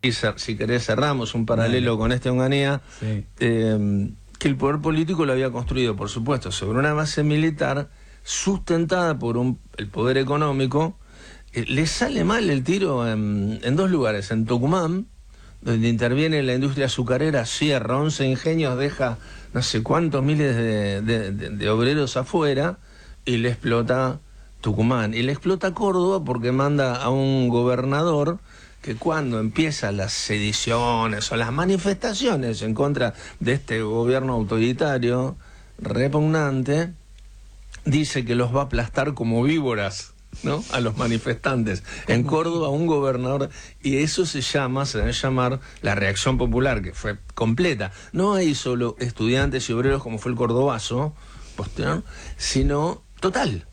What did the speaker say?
si querés cerramos un paralelo con este Onganía, sí. Que el poder político lo había construido, por supuesto, sobre una base militar sustentada por el poder económico. Le sale mal el tiro en dos lugares: en Tucumán, donde interviene la industria azucarera, cierra 11 ingenios, deja no sé cuántos miles de obreros afuera, y le explota Tucumán. Y le explota Córdoba porque manda a un gobernador que, cuando empiezan las sediciones o las manifestaciones en contra de este gobierno autoritario repugnante, dice que los va a aplastar como víboras, ¿no?, a los manifestantes. En Córdoba, un gobernador, y eso se debe llamar la reacción popular, que fue completa. No hay solo estudiantes y obreros como fue el Cordobazo posterior, sino total.